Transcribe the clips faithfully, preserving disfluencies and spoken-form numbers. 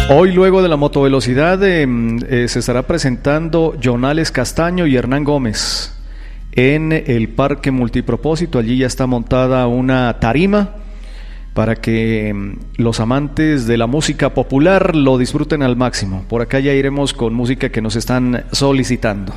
Hoy, luego de la motovelocidad, eh, eh, se estará presentando Jonales Castaño y Hernán Gómez en el Parque Multipropósito. Allí ya está montada una tarima para que eh, los amantes de la música popular lo disfruten al máximo. Por acá ya iremos con música que nos están solicitando.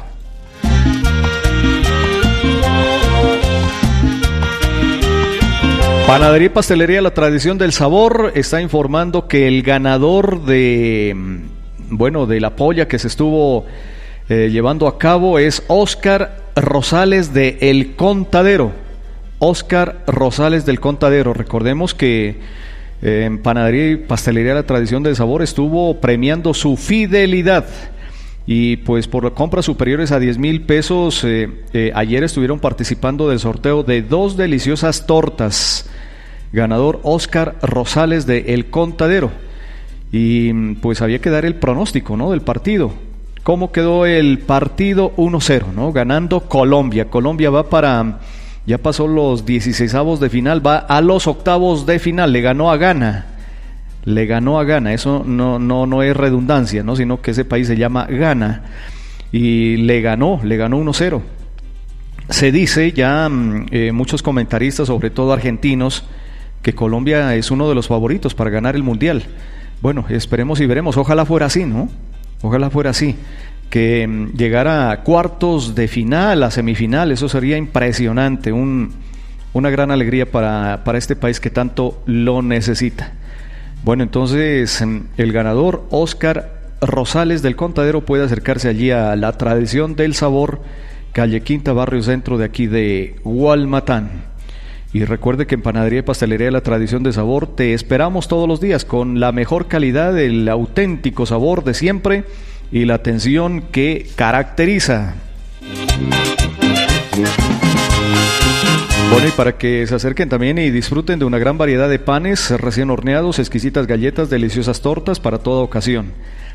Panadería y Pastelería La Tradición del Sabor está informando que el ganador de, bueno, de la polla que se estuvo eh, llevando a cabo es Óscar Rosales de El Contadero. Óscar Rosales del Contadero. Recordemos que eh, en Panadería y Pastelería La Tradición del Sabor estuvo premiando su fidelidad. Y pues por compras superiores a diez mil pesos, eh, eh, ayer estuvieron participando del sorteo de dos deliciosas tortas. Ganador Óscar Rosales de El Contadero. Y pues había que dar el pronóstico, ¿no?, del partido. ¿Cómo quedó el partido? uno cero, ¿no? Ganando Colombia. Colombia va para, ya pasó los dieciseisavos de final, va a los octavos de final. Le ganó a Ghana. Le ganó a Ghana, eso no, no, no es redundancia, ¿no?, sino que ese país se llama Ghana, y le ganó, le ganó uno cero. Se dice ya, eh, muchos comentaristas, sobre todo argentinos, que Colombia es uno de los favoritos para ganar el Mundial. Bueno, esperemos y veremos, ojalá fuera así, ¿no? Ojalá fuera así, que um, llegara a cuartos de final, a semifinal, eso sería impresionante, un, una gran alegría para, para este país que tanto lo necesita. Bueno, entonces el ganador Óscar Rosales del Contadero puede acercarse allí a La Tradición del Sabor, calle Quinta, barrio centro de aquí de Hualmatán. Y recuerde que en Panadería y Pastelería La Tradición del Sabor te esperamos todos los días con la mejor calidad, el auténtico sabor de siempre y la atención que caracteriza. Bueno, y para que se acerquen también y disfruten de una gran variedad de panes recién horneados, exquisitas galletas, deliciosas tortas para toda ocasión.